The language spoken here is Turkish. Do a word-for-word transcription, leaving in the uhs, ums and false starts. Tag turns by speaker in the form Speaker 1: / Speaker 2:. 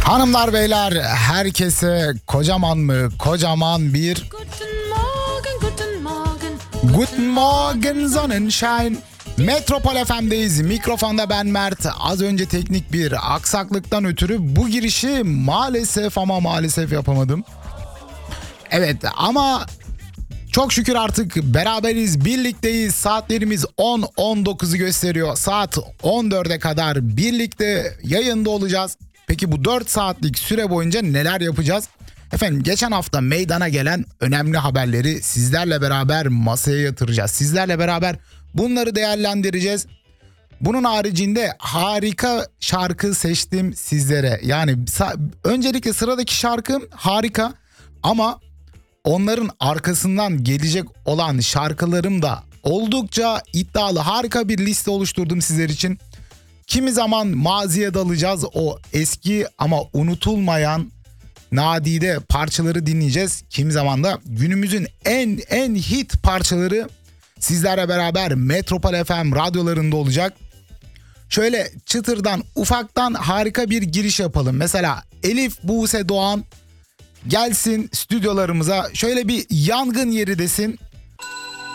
Speaker 1: Hanımlar beyler, herkese kocaman mı kocaman bir
Speaker 2: Guten Morgen, guten Morgen.
Speaker 1: Guten Morgen Sonnenschein. Metropol F M'deyiz. Mikrofonda ben Mert. Az önce teknik bir aksaklıktan ötürü bu girişi maalesef ama maalesef yapamadım. Evet ama çok şükür artık beraberiz, birlikteyiz. Saatlerimiz on on dokuzu gösteriyor. Saat on dörde kadar birlikte yayında olacağız. Peki bu dört saatlik süre boyunca neler yapacağız? Efendim geçen hafta meydana gelen önemli haberleri sizlerle beraber masaya yatıracağız. Sizlerle beraber bunları değerlendireceğiz. Bunun haricinde harika şarkı seçtim sizlere. Yani öncelikle sıradaki şarkım harika ama onların arkasından gelecek olan şarkılarım da oldukça iddialı. Harika bir liste oluşturdum sizler için. Kimi zaman maziye dalacağız, o eski ama unutulmayan nadide parçaları dinleyeceğiz. Kimi zaman da günümüzün en en hit parçaları sizlerle beraber Metropol F M radyolarında olacak. Şöyle çıtırdan ufaktan harika bir giriş yapalım. Mesela Elif Buse Doğan gelsin stüdyolarımıza, şöyle bir yangın yeri desin.